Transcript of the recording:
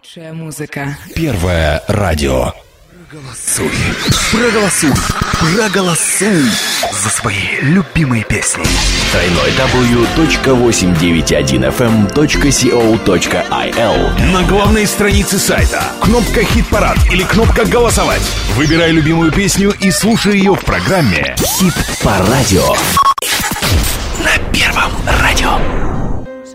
Лучшая музыка. Первое радио. Проголосуй за свои любимые песни. www.891fm.co.il. На главной странице сайта кнопка «Хит-парад» или кнопка «Голосовать». Выбирай любимую песню и слушай ее в программе Хит по радио. На Первом радио.